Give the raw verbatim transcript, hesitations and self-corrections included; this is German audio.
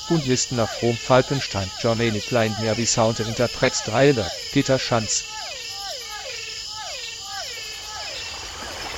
Bundlisten nach Rom Falkenstein, Germany Blind Mary Sound Interprets Dreiler, Peter Schanz.